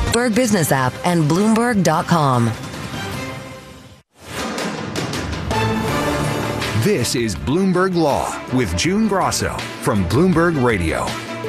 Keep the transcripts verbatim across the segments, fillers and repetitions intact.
Bloomberg Business app, and Bloomberg dot com. This is Bloomberg Law with June Grasso from Bloomberg Radio.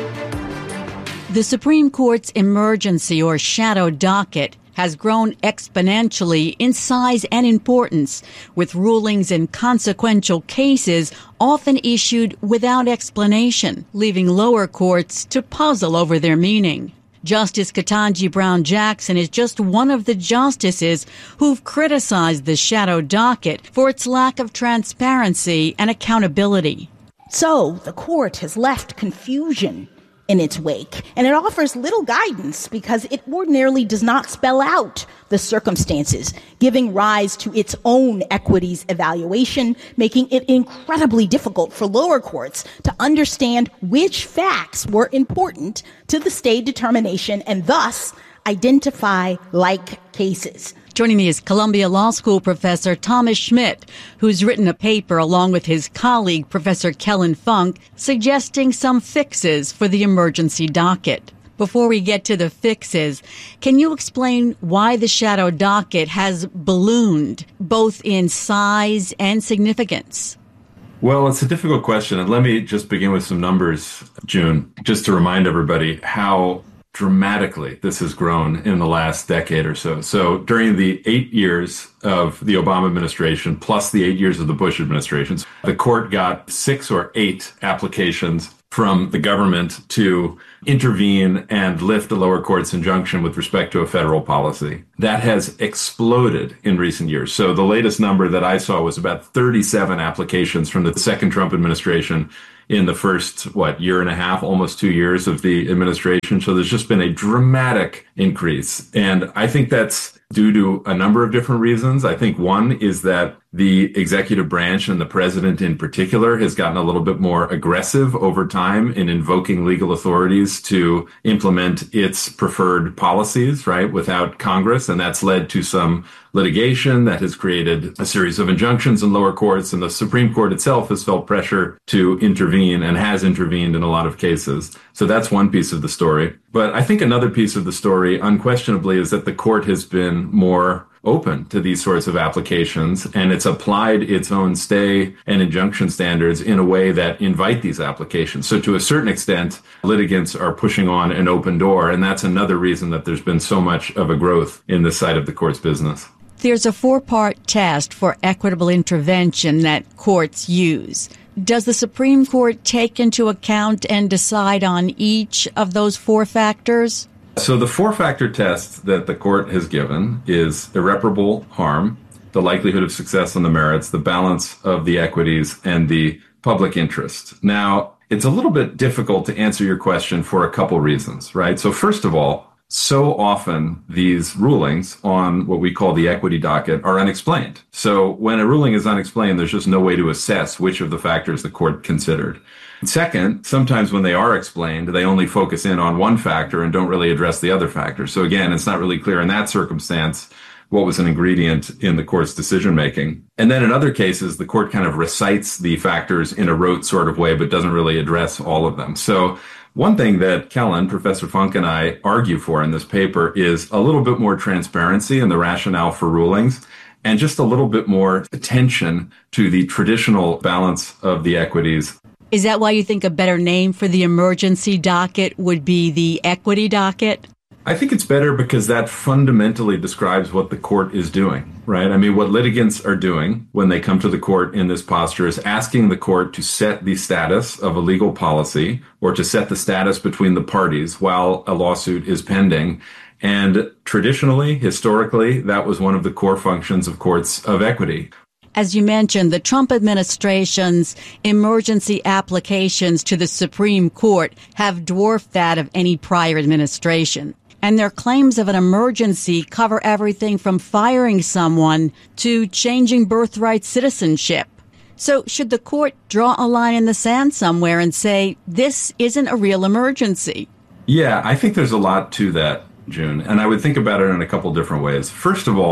The Supreme Court's emergency or shadow docket has grown exponentially in size and importance, with rulings in consequential cases often issued without explanation, leaving lower courts to puzzle over their meaning. Justice Ketanji Brown Jackson is just one of the justices who've criticized the shadow docket for its lack of transparency and accountability. So the court has left confusion in its wake, and it offers little guidance because it ordinarily does not spell out the circumstances, giving rise to its own equities evaluation, making it incredibly difficult for lower courts to understand which facts were important to the stay determination and thus identify like cases. Joining me is Columbia Law School professor Thomas Schmidt, who's written a paper along with his colleague, Professor Kellen Funk, suggesting some fixes for the emergency docket. Before we get to the fixes, can you explain why the shadow docket has ballooned, both in size and significance? Well, it's a difficult question, and let me just begin with some numbers, June, just to remind everybody how dramatically this has grown in the last decade or so. So during the eight years of the Obama administration, plus the eight years of the Bush administrations, the court got six or eight applications from the government to intervene and lift the lower court's injunction with respect to a federal policy. That has exploded in recent years. So the latest number that I saw was about thirty-seven applications from the second Trump administration in the first, what, year and a half, almost two years of the administration. So there's just been a dramatic increase. And I think that's due to a number of different reasons. I think one is that the executive branch and the president in particular has gotten a little bit more aggressive over time in invoking legal authorities to implement its preferred policies, right, without Congress. And that's led to some litigation that has created a series of injunctions in lower courts. And the Supreme Court itself has felt pressure to intervene and has intervened in a lot of cases. So that's one piece of the story. But I think another piece of the story, unquestionably, is that the court has been more open to these sorts of applications, and it's applied its own stay and injunction standards in a way that invite these applications. So to a certain extent, litigants are pushing on an open door, and that's another reason that there's been so much of a growth in this side of the court's business. There's a four-part test for equitable intervention that courts use. Does the Supreme Court take into account and decide on each of those four factors? So the four-factor test that the court has given is irreparable harm, the likelihood of success on the merits, the balance of the equities, and the public interest. Now, it's a little bit difficult to answer your question for a couple reasons, right? So first of all, so often these rulings on what we call the equity docket are unexplained. So when a ruling is unexplained, there's just no way to assess which of the factors the court considered. Second, sometimes when they are explained, they only focus in on one factor and don't really address the other factors. So again, it's not really clear in that circumstance what was an ingredient in the court's decision-making. And then in other cases, the court kind of recites the factors in a rote sort of way, but doesn't really address all of them. So one thing that Kellen, Professor Funk, and I argue for in this paper is a little bit more transparency in the rationale for rulings and just a little bit more attention to the traditional balance of the equities. Is that why you think a better name for the emergency docket would be the equity docket? I think it's better because that fundamentally describes what the court is doing, right? I mean, what litigants are doing when they come to the court in this posture is asking the court to set the status of a legal policy or to set the status between the parties while a lawsuit is pending. And traditionally, historically, that was one of the core functions of courts of equity. As you mentioned, the Trump administration's emergency applications to the Supreme Court have dwarfed that of any prior administration. And their claims of an emergency cover everything from firing someone to changing birthright citizenship. So should the court draw a line in the sand somewhere and say, this isn't a real emergency? Yeah, I think there's a lot to that, June. And I would think about it in a couple different ways. First of all,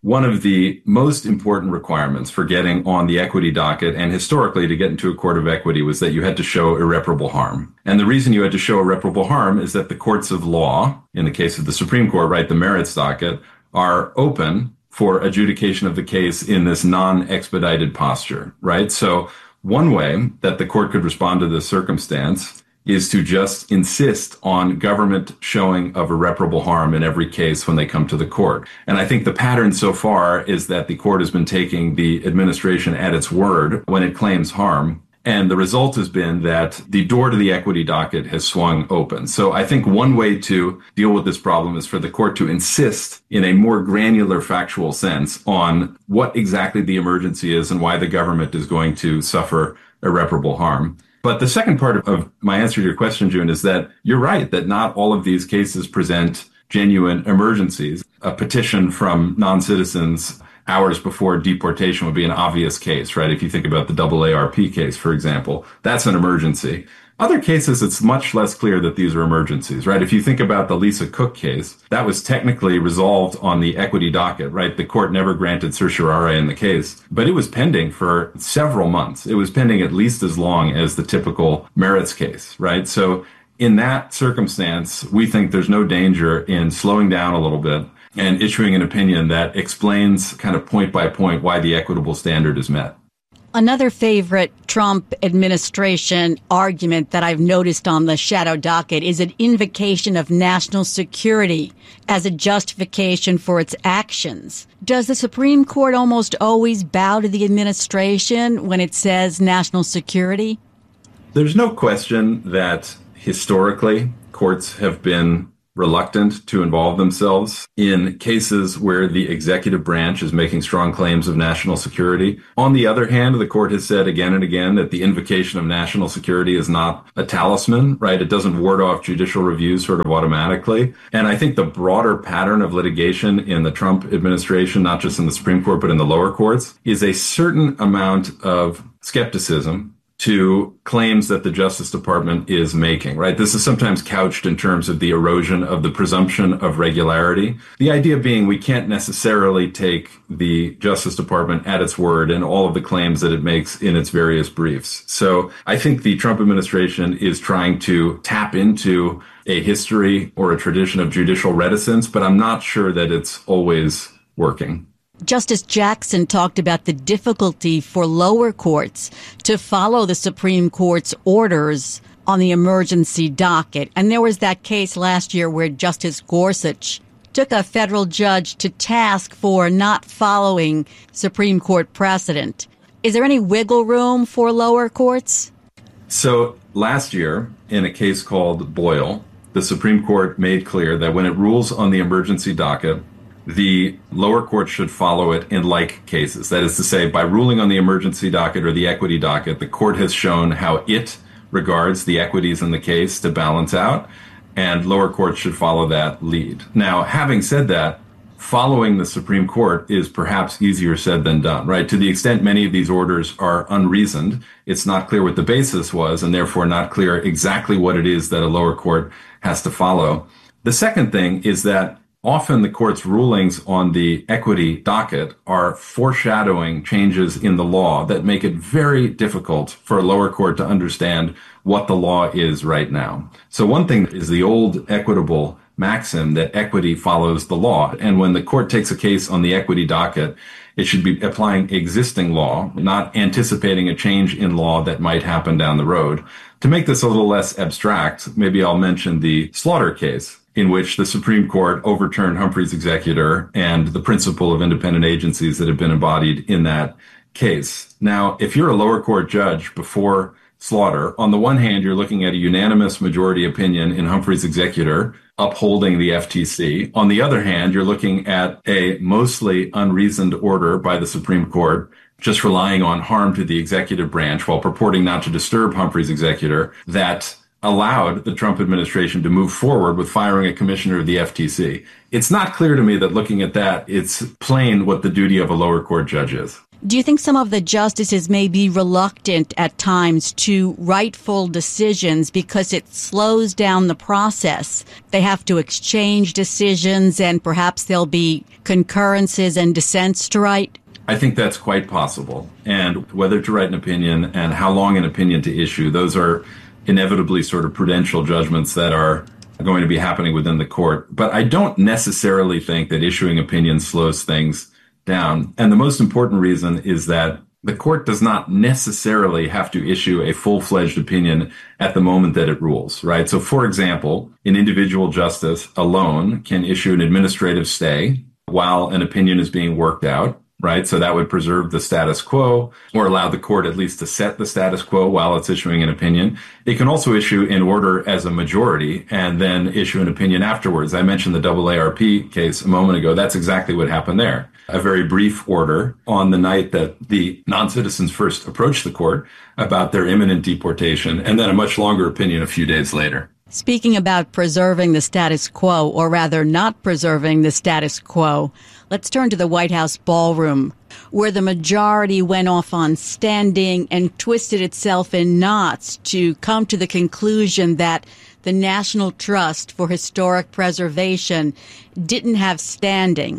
one of the most important requirements for getting on the equity docket and historically to get into a court of equity was that you had to show irreparable harm. And the reason you had to show irreparable harm is that the courts of law, in the case of the Supreme Court, right, the merits docket, are open for adjudication of the case in this non-expedited posture, right? So one way that the court could respond to this circumstance is to just insist on government showing of irreparable harm in every case when they come to the court. And I think the pattern so far is that the court has been taking the administration at its word when it claims harm. And the result has been that the door to the equity docket has swung open. So I think one way to deal with this problem is for the court to insist in a more granular factual sense on what exactly the emergency is and why the government is going to suffer irreparable harm. But the second part of my answer to your question, June, is that you're right that not all of these cases present genuine emergencies. A petition from non-citizens hours before deportation would be an obvious case, right? If you think about the A A R P case, for example, that's an emergency. Other cases, it's much less clear that these are emergencies, right? If you think about the Lisa Cook case, that was technically resolved on the equity docket, right? The court never granted certiorari in the case, but it was pending for several months. It was pending at least as long as the typical merits case, right? So in that circumstance, we think there's no danger in slowing down a little bit and issuing an opinion that explains kind of point by point why the equitable standard is met. Another favorite Trump administration argument that I've noticed on the shadow docket is an invocation of national security as a justification for its actions. Does the Supreme Court almost always bow to the administration when it says national security? There's no question that historically courts have been reluctant to involve themselves in cases where the executive branch is making strong claims of national security. On the other hand, the court has said again and again that the invocation of national security is not a talisman, right? It doesn't ward off judicial review sort of automatically. And I think the broader pattern of litigation in the Trump administration, not just in the Supreme Court, but in the lower courts, is a certain amount of skepticism to claims that the Justice Department is making, right? This is sometimes couched in terms of the erosion of the presumption of regularity. The idea being we can't necessarily take the Justice Department at its word and all of the claims that it makes in its various briefs. So I think the Trump administration is trying to tap into a history or a tradition of judicial reticence, but I'm not sure that it's always working. Justice Jackson talked about the difficulty for lower courts to follow the Supreme Court's orders on the emergency docket. And there was that case last year where Justice Gorsuch took a federal judge to task for not following Supreme Court precedent. Is there any wiggle room for lower courts? So last year, in a case called Boyle, the Supreme Court made clear that when it rules on the emergency docket, the lower court should follow it in like cases. That is to say, by ruling on the emergency docket or the equity docket, the court has shown how it regards the equities in the case to balance out, and lower courts should follow that lead. Now, having said that, following the Supreme Court is perhaps easier said than done, right? To the extent many of these orders are unreasoned, it's not clear what the basis was, and therefore not clear exactly what it is that a lower court has to follow. The second thing is that often the court's rulings on the equity docket are foreshadowing changes in the law that make it very difficult for a lower court to understand what the law is right now. So one thing is the old equitable maxim that equity follows the law. And when the court takes a case on the equity docket, it should be applying existing law, not anticipating a change in law that might happen down the road. To make this a little less abstract, maybe I'll mention the Slaughter case, in which the Supreme Court overturned Humphrey's executor and the principle of independent agencies that have been embodied in that case. Now, if you're a lower court judge before Slaughter, on the one hand, you're looking at a unanimous majority opinion in Humphrey's executor upholding the F T C. On the other hand, you're looking at a mostly unreasoned order by the Supreme Court just relying on harm to the executive branch while purporting not to disturb Humphrey's executor that allowed the Trump administration to move forward with firing a commissioner of the F T C. It's not clear to me that looking at that, it's plain what the duty of a lower court judge is. Do you think some of the justices may be reluctant at times to write full decisions because it slows down the process? They have to exchange decisions and perhaps there'll be concurrences and dissents to write? I think that's quite possible. And whether to write an opinion and how long an opinion to issue, those are inevitably sort of prudential judgments that are going to be happening within the court. But I don't necessarily think that issuing opinions slows things down. And the most important reason is that the court does not necessarily have to issue a full-fledged opinion at the moment that it rules, right? So, for example, an individual justice alone can issue an administrative stay while an opinion is being worked out, right? So that would preserve the status quo or allow the court at least to set the status quo while it's issuing an opinion. It can also issue an order as a majority and then issue an opinion afterwards. I mentioned the double A R P case a moment ago. That's exactly what happened there. A very brief order on the night that the non-citizens first approached the court about their imminent deportation, and then a much longer opinion a few days later. Speaking about preserving the status quo, or rather not preserving the status quo, let's turn to the White House ballroom, where the majority went off on standing and twisted itself in knots to come to the conclusion that the National Trust for Historic Preservation didn't have standing.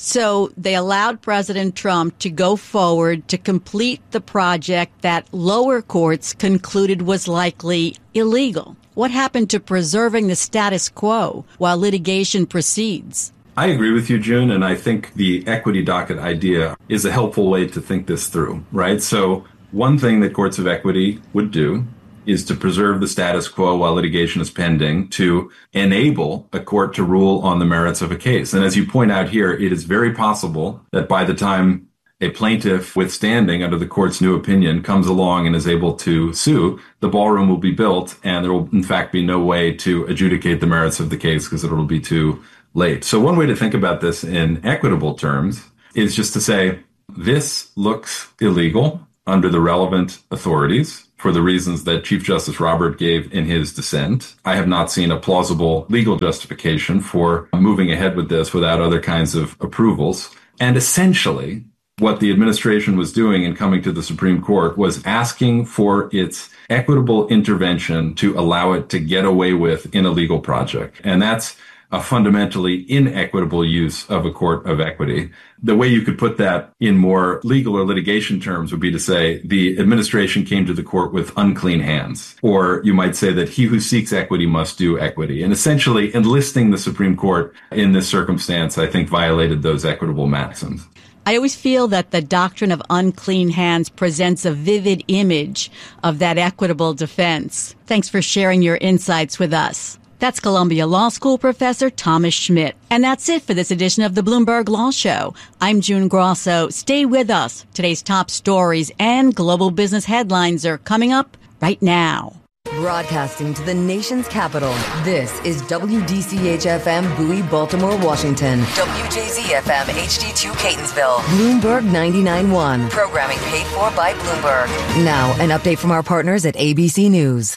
So they allowed President Trump to go forward to complete the project that lower courts concluded was likely illegal. What happened to preserving the status quo while litigation proceeds? I agree with you, June, and I think the equity docket idea is a helpful way to think this through, right? So one thing that courts of equity would do is to preserve the status quo while litigation is pending, to enable a court to rule on the merits of a case. And as you point out here, it is very possible that by the time a plaintiff with standing under the court's new opinion comes along and is able to sue, the ballroom will be built and there will in fact be no way to adjudicate the merits of the case because it will be too late. So one way to think about this in equitable terms is just to say, this looks illegal under the relevant authorities for the reasons that Chief Justice Robert gave in his dissent. I have not seen a plausible legal justification for moving ahead with this without other kinds of approvals. And essentially, what the administration was doing in coming to the Supreme Court was asking for its equitable intervention to allow it to get away with an illegal project. And that's a fundamentally inequitable use of a court of equity. The way you could put that in more legal or litigation terms would be to say the administration came to the court with unclean hands. Or you might say that he who seeks equity must do equity. And essentially enlisting the Supreme Court in this circumstance, I think, violated those equitable maxims. I always feel that the doctrine of unclean hands presents a vivid image of that equitable defense. Thanks for sharing your insights with us. That's Columbia Law School professor Thomas Schmidt. And that's it for this edition of the Bloomberg Law Show. I'm June Grosso. Stay with us. Today's top stories and global business headlines are coming up right now. Broadcasting to the nation's capital, this is W D C H F M Bowie, Baltimore, Washington. W J Z F M H D two Catonsville. Bloomberg ninety-nine point one. Programming paid for by Bloomberg. Now, an update from our partners at A B C News.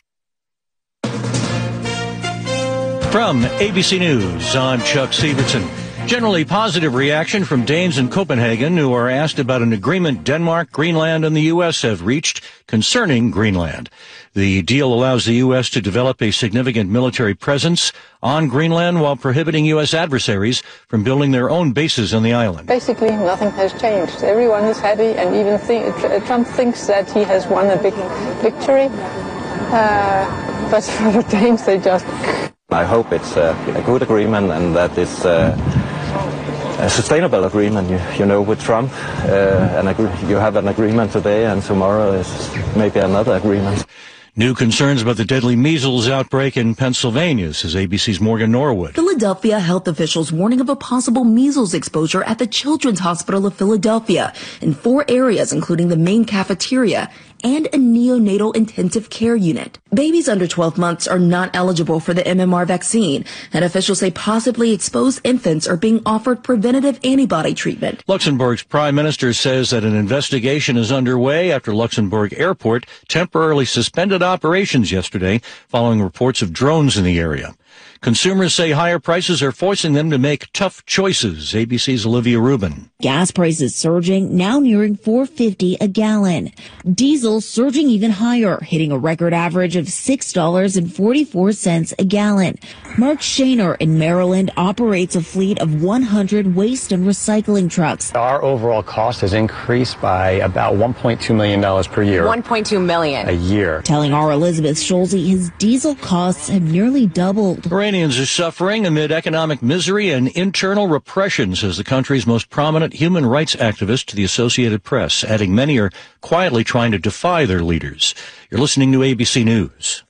From A B C News, I'm Chuck Sievertson. Generally positive reaction from Danes in Copenhagen who are asked about an agreement Denmark, Greenland, and the U S have reached concerning Greenland. The deal allows the U S to develop a significant military presence on Greenland while prohibiting U S adversaries from building their own bases on the island. Basically, nothing has changed. Everyone is happy, and even think, Trump thinks that he has won a big victory. Uh, but for the Danes, they just... I hope it's a, a good agreement and that it's uh, a sustainable agreement, you, you know, with Trump. Uh, and agree- you have an agreement today and tomorrow is maybe another agreement. New concerns about the deadly measles outbreak in Pennsylvania, says A B C's Morgan Norwood. Philadelphia health officials warning of a possible measles exposure at the Children's Hospital of Philadelphia in four areas, including the main cafeteria and a neonatal intensive care unit. Babies under twelve months are not eligible for the M M R vaccine, and officials say possibly exposed infants are being offered preventative antibody treatment. Luxembourg's prime minister says that an investigation is underway after Luxembourg Airport temporarily suspended operations yesterday following reports of drones in the area. Consumers say higher prices are forcing them to make tough choices. A B C's Olivia Rubin. Gas prices surging, now nearing four dollars and fifty cents a gallon. Diesel surging even higher, hitting a record average of six dollars and forty-four cents a gallon. Mark Shaner in Maryland operates a fleet of one hundred waste and recycling trucks. Our overall cost has increased by about one point two million dollars per year. one point two million dollars a year. Telling our Elizabeth Schulze his diesel costs have nearly doubled. Iranians are suffering amid economic misery and internal repression, says the country's most prominent human rights activist to the Associated Press, adding many are quietly trying to defy their leaders. You're listening to A B C News.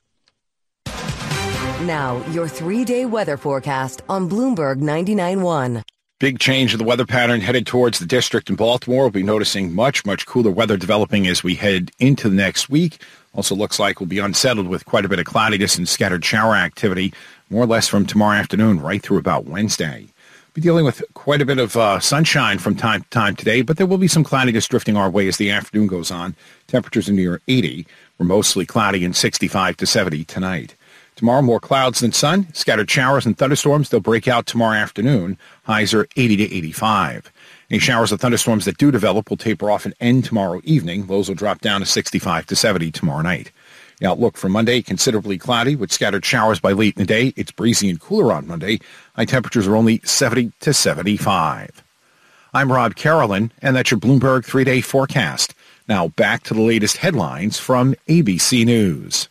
Now, your three-day weather forecast on Bloomberg ninety-nine point one. Big change in the weather pattern headed towards the district in Baltimore. We'll be noticing much, much cooler weather developing as we head into the next week. Also looks like we'll be unsettled with quite a bit of cloudiness and scattered shower activity, more or less from tomorrow afternoon right through about Wednesday. Be dealing with quite a bit of uh, sunshine from time to time today, but there will be some cloudiness drifting our way as the afternoon goes on. Temperatures are near eighty. We're mostly cloudy and sixty-five to seventy tonight. Tomorrow, more clouds than sun. Scattered showers and thunderstorms. They'll break out tomorrow afternoon. Highs are eighty to eighty-five. Any showers or thunderstorms that do develop will taper off and end tomorrow evening. Lows will drop down to sixty-five to seventy tomorrow night. The outlook for Monday, considerably cloudy with scattered showers by late in the day. It's breezy and cooler on Monday. High temperatures are only seventy to seventy-five. I'm Rob Carolyn, and that's your Bloomberg three-day forecast. Now back to the latest headlines from A B C News.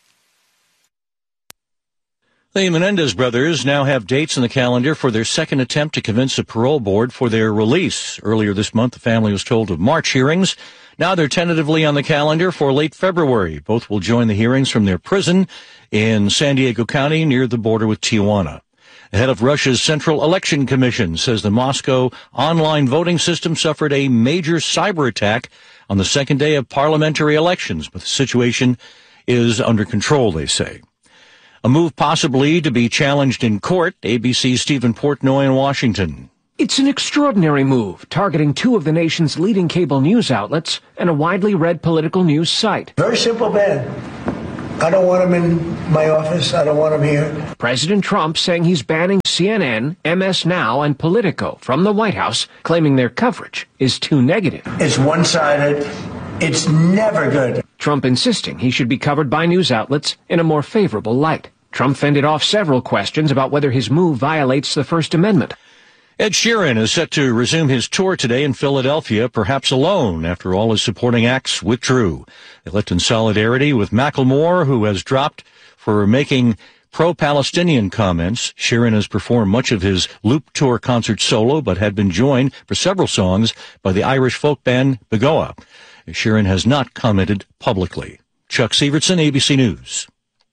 The Menendez brothers now have dates in the calendar for their second attempt to convince a parole board for their release. Earlier this month, the family was told of March hearings. Now they're tentatively on the calendar for late February. Both will join the hearings from their prison in San Diego County near the border with Tijuana. The head of Russia's Central Election Commission says the Moscow online voting system suffered a major cyber attack on the second day of parliamentary elections, but the situation is under control, they say. A move possibly to be challenged in court. A B C's Stephen Portnoy in Washington. It's an extraordinary move, targeting two of the nation's leading cable news outlets and a widely read political news site. Very simple ban. I don't want him in my office. I don't want him here. President Trump saying he's banning C N N, M S Now, and Politico from the White House, claiming their coverage is too negative. It's one-sided. It's never good. Trump insisting he should be covered by news outlets in a more favorable light. Trump fended off several questions about whether his move violates the First Amendment. Ed Sheeran is set to resume his tour today in Philadelphia, perhaps alone, after all his supporting acts withdrew. They left in solidarity with Macklemore, who has dropped for making pro-Palestinian comments. Sheeran has performed much of his Loop Tour concert solo, but had been joined for several songs by the Irish folk band Begoa. Sheeran has not commented publicly. Chuck Severson, A B C News.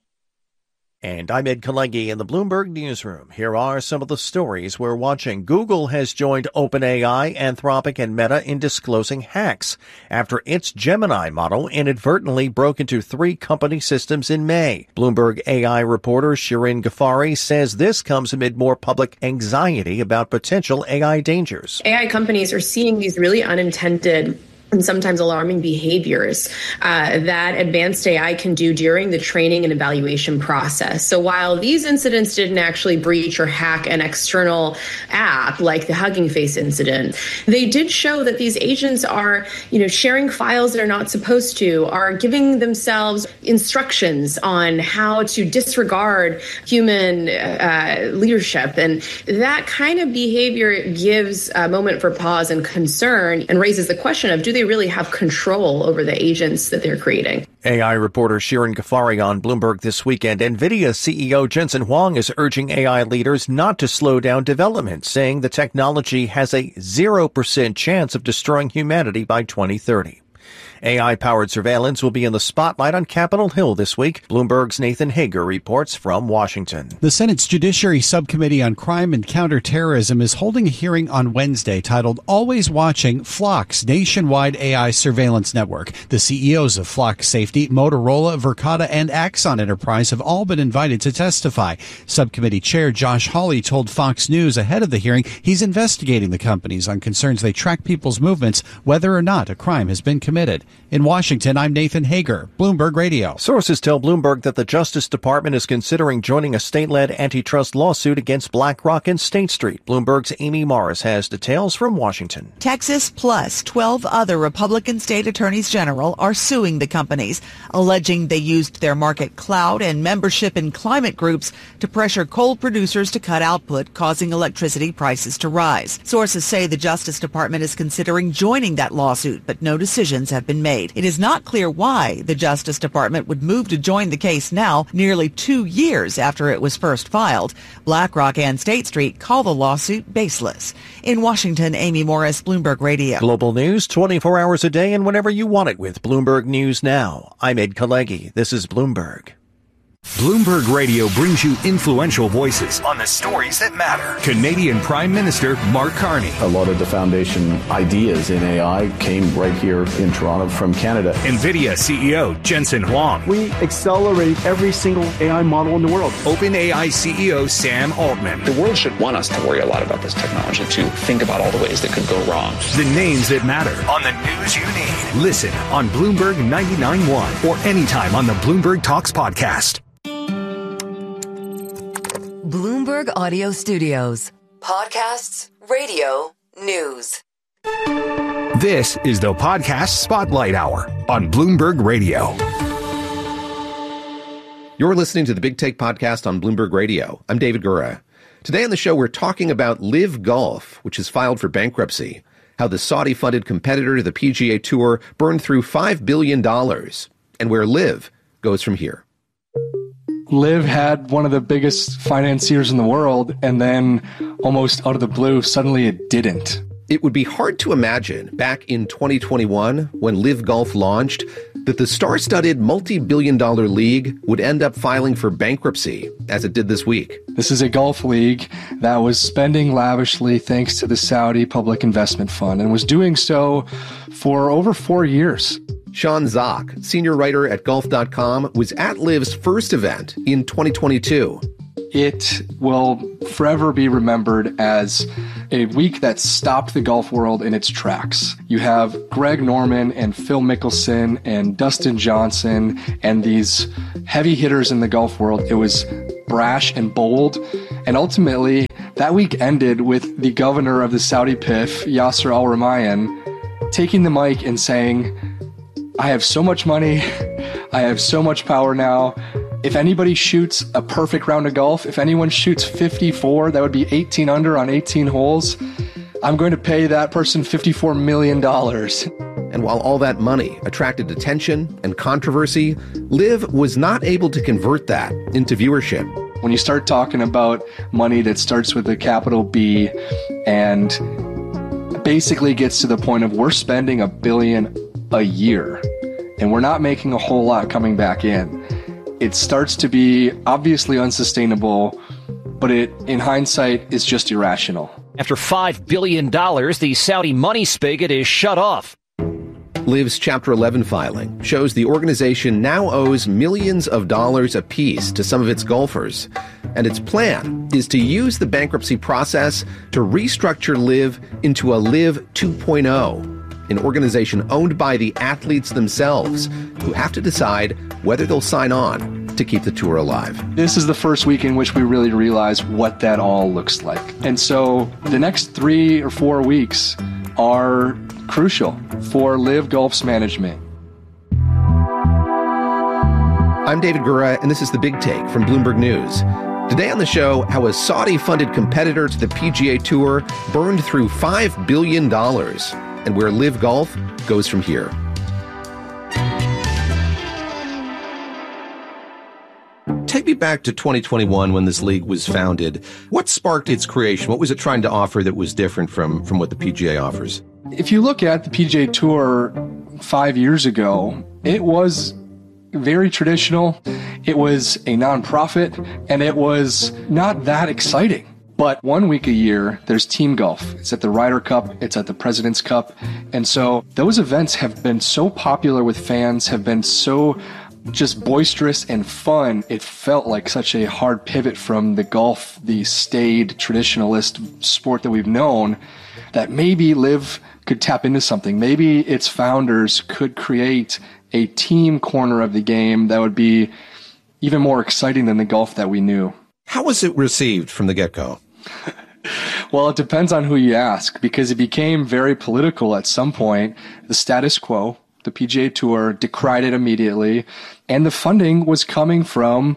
And I'm Ed Kalegi in the Bloomberg Newsroom. Here are some of the stories we're watching. Google has joined OpenAI, Anthropic, and Meta in disclosing hacks after its Gemini model inadvertently broke into three company systems in May. Bloomberg A I reporter Shirin Ghaffari says this comes amid more public anxiety about potential A I dangers. A I companies are seeing these really unintended and sometimes alarming behaviors uh, that advanced A I can do during the training and evaluation process. So while these incidents didn't actually breach or hack an external app like the Hugging Face incident, they did show that these agents are, you know, sharing files they're not supposed to, are giving themselves instructions on how to disregard human uh, leadership. And that kind of behavior gives a moment for pause and concern and raises the question of, do they really have control over the agents that they're creating? A I reporter Shirin Ghaffari on Bloomberg This Weekend. NVIDIA C E O Jensen Huang is urging A I leaders not to slow down development, saying the technology has a zero percent chance of destroying humanity by twenty thirty. A I-powered surveillance will be in the spotlight on Capitol Hill this week. Bloomberg's Nathan Hager reports from Washington. The Senate's Judiciary Subcommittee on Crime and Counterterrorism is holding a hearing on Wednesday titled Always Watching Flock's nationwide A I surveillance network. The C E Os of Flock Safety, Motorola, Verkada, and Axon Enterprise have all been invited to testify. Subcommittee Chair Josh Hawley told Fox News ahead of the hearing he's investigating the companies on concerns they track people's movements, whether or not a crime has been committed. In Washington, I'm Nathan Hager, Bloomberg Radio. Sources tell Bloomberg that the Justice Department is considering joining a state-led antitrust lawsuit against BlackRock and State Street. Bloomberg's Amy Morris has details from Washington. Texas plus twelve other Republican state attorneys general are suing the companies, alleging they used their market clout and membership in climate groups to pressure coal producers to cut output, causing electricity prices to rise. Sources say the Justice Department is considering joining that lawsuit, but no decisions have been made. It is not clear why the Justice Department would move to join the case now, nearly two years after it was first filed. BlackRock and State Street call the lawsuit baseless. In Washington, Amy Morris, Bloomberg Radio. Global news twenty-four hours a day and whenever you want it with Bloomberg News Now. I'm Ed Kalegi. This is Bloomberg. Bloomberg Radio brings you influential voices on the stories that matter. Canadian Prime Minister Mark Carney. A lot of the foundation ideas in A I came right here in Toronto from Canada. NVIDIA C E O Jensen Huang. We accelerate every single A I model in the world. OpenAI C E O Sam Altman. The world should want us to worry a lot about this technology, to think about all the ways that could go wrong. The names that matter on the news you need. Listen on Bloomberg ninety-nine point one or anytime on the Bloomberg Talks podcast. Bloomberg Audio Studios. Podcasts, radio, news. This is the Podcast Spotlight Hour on Bloomberg Radio. You're listening to the Big Take Podcast on Bloomberg Radio. I'm David Gura. Today on the show, we're talking about Live Golf, which has filed for bankruptcy, how the Saudi-funded competitor to the P G A Tour burned through five billion dollars, and where Live goes from here. Liv had one of the biggest financiers in the world, and then almost out of the blue, suddenly it didn't. It would be hard to imagine back in twenty twenty-one, when Live Golf launched, that the star-studded multi-billion dollar league would end up filing for bankruptcy, as it did this week. This is a golf league that was spending lavishly thanks to the Saudi Public Investment Fund, and was doing so for over four years. Sean Zock, senior writer at golf dot com, was at Liv's first event in twenty twenty-two. It will forever be remembered as a week that stopped the golf world in its tracks. You have Greg Norman and Phil Mickelson and Dustin Johnson and these heavy hitters in the golf world. It was brash and bold. And ultimately, that week ended with the governor of the Saudi P I F, Yasser Al-Rumayyan, taking the mic and saying, I have so much money, I have so much power now. If anybody shoots a perfect round of golf, if anyone shoots fifty-four, that would be eighteen under on eighteen holes, I'm going to pay that person fifty-four million dollars. And while all that money attracted attention and controversy, Liv was not able to convert that into viewership. When you start talking about money that starts with a capital B and basically gets to the point of we're spending a billion a year and we're not making a whole lot coming back in, it starts to be obviously unsustainable, but it, in hindsight, is just irrational. After five billion dollars, the Saudi money spigot is shut off. Liv's Chapter eleven filing shows the organization now owes millions of dollars apiece to some of its golfers, and its plan is to use the bankruptcy process to restructure Liv into a Liv two point oh, an organization owned by the athletes themselves, who have to decide whether they'll sign on to keep the tour alive. This is the first week in which we really realize what that all looks like. And so the next three or four weeks are crucial for Liv Golf's management. I'm David Gura, and this is The Big Take from Bloomberg News. Today on the show, how a Saudi-funded competitor to the P G A Tour burned through five billion dollars, and where Liv Golf goes from here. Take me back to twenty twenty-one when this league was founded. What sparked its creation? What was it trying to offer that was different from, from what the P G A offers? If you look at the P G A Tour five years ago, it was very traditional. It was a nonprofit, and it was not that exciting. But one week a year, there's team golf. It's at the Ryder Cup. It's at the President's Cup. And so those events have been so popular with fans, have been so just boisterous and fun, it felt like such a hard pivot from the golf, the staid, traditionalist sport that we've known, that maybe LIV could tap into something. Maybe its founders could create a team corner of the game that would be even more exciting than the golf that we knew. How was it received from the get-go? Well, it depends on who you ask, because it became very political at some point. The status quo, the P G A Tour decried it immediately, and the funding was coming from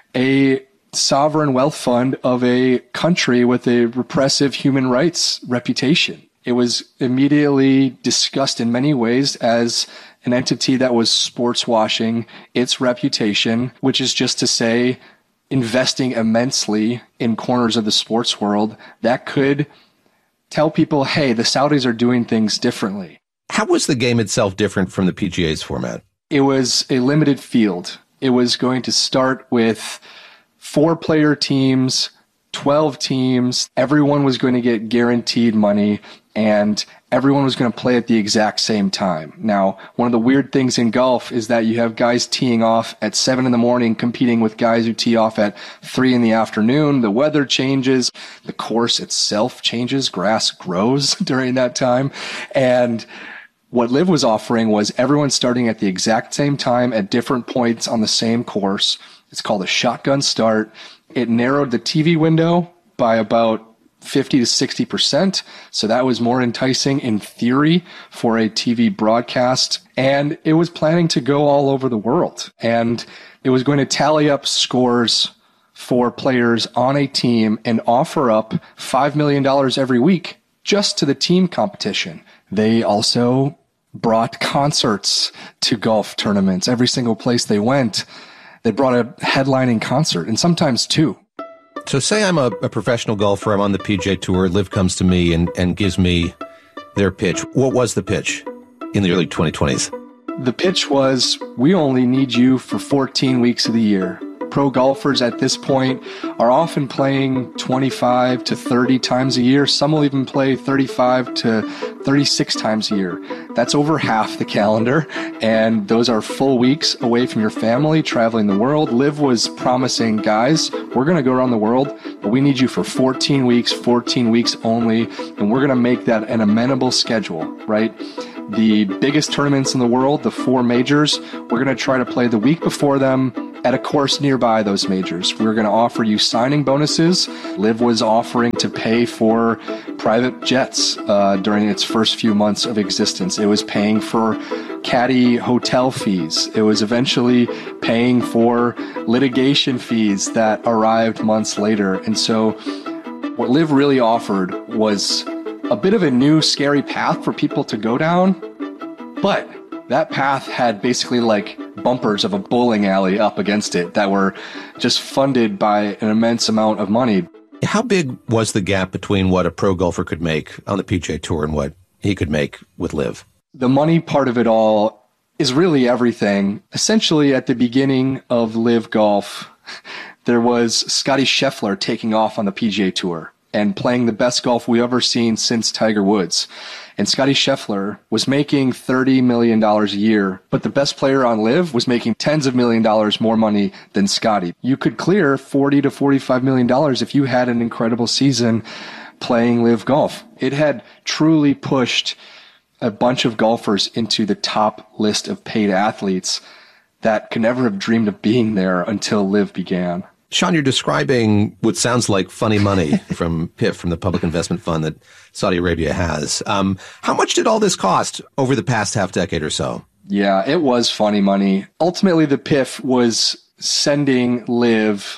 a sovereign wealth fund of a country with a repressive human rights reputation. It was immediately discussed in many ways as an entity that was sports washing its reputation, which is just to say investing immensely in corners of the sports world that could tell people, hey, the Saudis are doing things differently. How was the game itself different from the P G A's format? It was a limited field. It was going to start with four-player teams, twelve teams. Everyone was going to get guaranteed money, and everyone was going to play at the exact same time. Now, one of the weird things in golf is that you have guys teeing off at seven in the morning competing with guys who tee off at three in the afternoon. The weather changes. The course itself changes. Grass grows during that time. And what LIV was offering was everyone starting at the exact same time at different points on the same course. It's called a shotgun start. It narrowed the T V window by about fifty to sixty percent. So that was more enticing in theory for a T V broadcast. And it was planning to go all over the world. And it was going to tally up scores for players on a team and offer up five million dollars every week just to the team competition. They also brought concerts to golf tournaments. Every single place they went, they brought a headlining concert, and sometimes two. So say I'm a, a professional golfer, I'm on the P G A Tour, LIV comes to me and, and gives me their pitch. What was the pitch in the early twenty twenties? The pitch was, we only need you for fourteen weeks of the year. Pro golfers at this point are often playing twenty-five to thirty times a year. Some will even play thirty-five to thirty-six times a year. That's over half the calendar, and those are full weeks away from your family, traveling the world. LIV was promising, guys, we're going to go around the world, but we need you for fourteen weeks, fourteen weeks only, and we're going to make that an amenable schedule, right? The biggest tournaments in the world, the four majors, we're going to try to play the week before them at a course nearby those majors. We're going to offer you signing bonuses. LIV was offering to pay for private jets uh, during its first few months of existence. It was paying for caddy hotel fees. It was eventually paying for litigation fees that arrived months later. And so what LIV really offered was a bit of a new scary path for people to go down, but that path had basically like bumpers of a bowling alley up against it that were just funded by an immense amount of money. How big was the gap between what a pro golfer could make on the P G A Tour and what he could make with LIV? The money part of it all is really everything. Essentially, at the beginning of LIV Golf, there was Scottie Scheffler taking off on the P G A Tour and playing the best golf we've ever seen since Tiger Woods. And Scottie Scheffler was making thirty million dollars a year, but the best player on LIV was making tens of million dollars more money than Scottie. You could clear forty to forty-five million dollars if you had an incredible season playing LIV Golf. It had truly pushed a bunch of golfers into the top list of paid athletes that could never have dreamed of being there until LIV began. Sean, you're describing what sounds like funny money from P I F, from the public investment fund that Saudi Arabia has. Um, how much did all this cost over the past half decade or so? Yeah, it was funny money. Ultimately, the P I F was sending LIV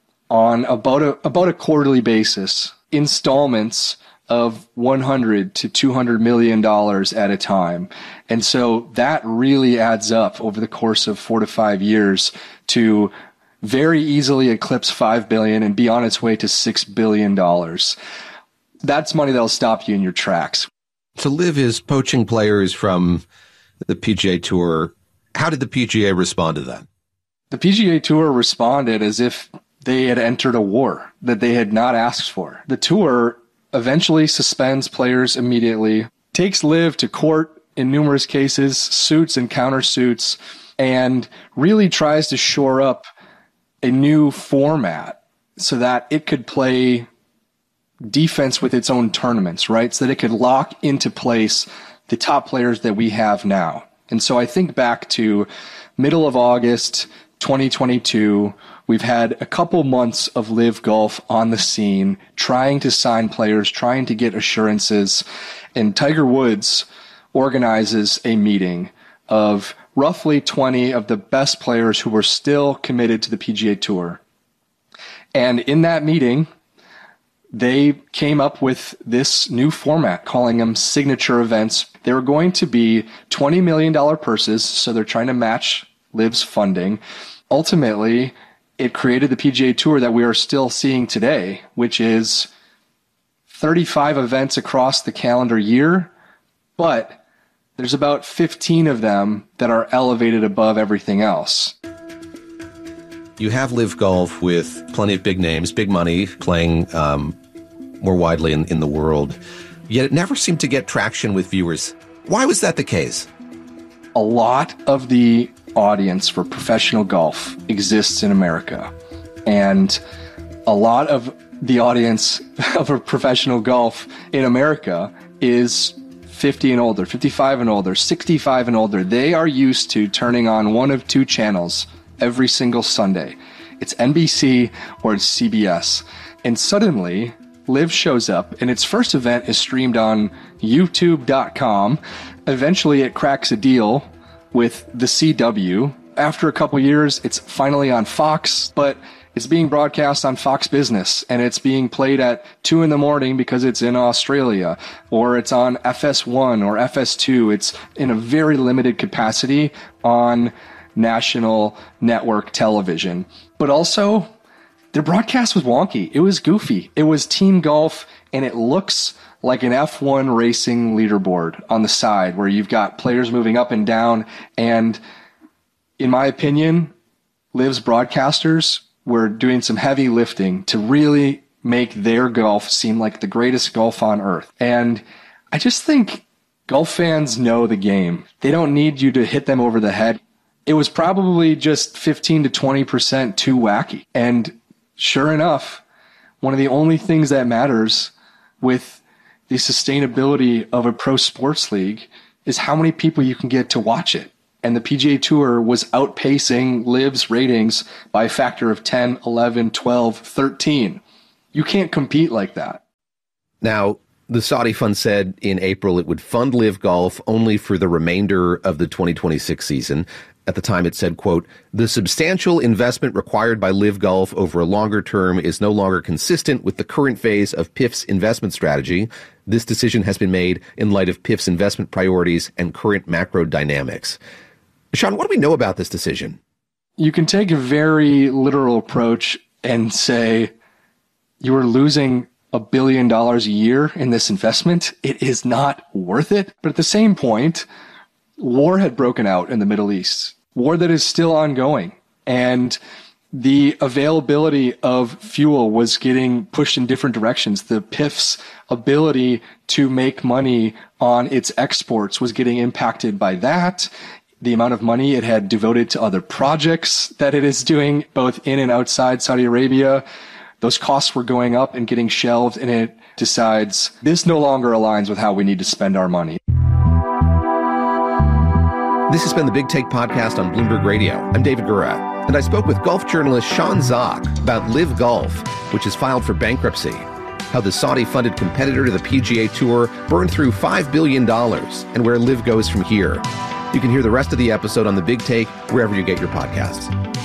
on about a, about a quarterly basis, installments of one hundred to two hundred million dollars at a time. And so that really adds up over the course of four to five years to very easily eclipse five billion dollars and be on its way to six billion dollars. That's money that'll stop you in your tracks. So LIV is poaching players from the P G A Tour. How did the P G A respond to that? The P G A Tour responded as if they had entered a war that they had not asked for. The tour eventually suspends players immediately, takes LIV to court in numerous cases, suits and countersuits, and really tries to shore up a new format so that it could play defense with its own tournaments, right? So that it could lock into place the top players that we have now. And so I think back to middle of August twenty twenty-two, we've had a couple months of Live Golf on the scene, trying to sign players, trying to get assurances. And Tiger Woods organizes a meeting of roughly twenty of the best players who were still committed to the P G A Tour. And in that meeting, they came up with this new format, calling them signature events. They were going to be twenty million dollars purses, so they're trying to match Liv's funding. Ultimately, it created the P G A Tour that we are still seeing today, which is thirty-five events across the calendar year, but there's about fifteen of them that are elevated above everything else. You have Live Golf with plenty of big names, big money, playing um, more widely in, in the world, yet it never seemed to get traction with viewers. Why was that the case? A lot of the audience for professional golf exists in America, and a lot of the audience of a professional golf in America is fifty and older, fifty-five and older, sixty-five and older. They are used to turning on one of two channels every single Sunday. It's N B C or it's C B S. And suddenly, Live shows up, and its first event is streamed on YouTube dot com. Eventually, it cracks a deal with the C W. After a couple years, it's finally on Fox, but it's being broadcast on Fox Business, and it's being played at two in the morning because it's in Australia, or it's on F S one or F S two. It's in a very limited capacity on national network television. But also, their broadcast was wonky. It was goofy. It was team golf, and it looks like an F one racing leaderboard on the side where you've got players moving up and down. And in my opinion, Liv's broadcasters were doing some heavy lifting to really make their golf seem like the greatest golf on earth. And I just think golf fans know the game. They don't need you to hit them over the head. It was probably just fifteen to twenty percent too wacky. And sure enough, one of the only things that matters with the sustainability of a pro sports league is how many people you can get to watch it. And the P G A Tour was outpacing Liv's ratings by a factor of ten, eleven, twelve, thirteen. You can't compete like that. Now, the Saudi fund said in April it would fund Live Golf only for the remainder of the twenty twenty-six season. At the time, it said, quote, "The substantial investment required by Live Golf over a longer term is no longer consistent with the current phase of P I F's investment strategy. This decision has been made in light of P I F's investment priorities and current macro dynamics." Sean, what do we know about this decision? You can take a very literal approach and say you are losing a billion dollars a year in this investment. It is not worth it. But at the same point, war had broken out in the Middle East, war that is still ongoing. And the availability of fuel was getting pushed in different directions. The P I F's ability to make money on its exports was getting impacted by that. The amount of money it had devoted to other projects that it is doing both in and outside Saudi Arabia, those costs were going up and getting shelved, and it decides this no longer aligns with how we need to spend our money. This has been the Big Take Podcast on Bloomberg Radio. I'm David Gura, and I spoke with golf journalist Sean Zak about Live Golf, which has filed for bankruptcy, how the Saudi-funded competitor to the P G A Tour burned through five billion dollars, and where Live goes from here. You can hear the rest of the episode on The Big Take wherever you get your podcasts.